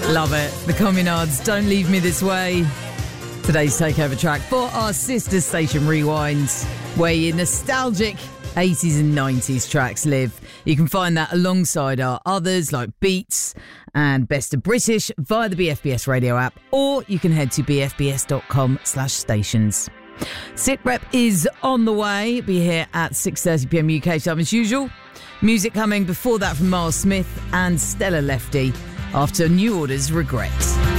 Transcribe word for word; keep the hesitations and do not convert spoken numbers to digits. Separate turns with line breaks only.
Love it. The Communards, Don't Leave Me This Way. Today's takeover track for our sister station Rewinds, where your nostalgic eighties and nineties tracks live. You can find that alongside our others like Beats and Best of British via the B F B S radio app, or you can head to bfbs.com slash stations. Sit Rep is on the way. Be here at six thirty p m U K time as usual. Music coming before that from Miles Smith and Stella Lefty after New Order's Regrets.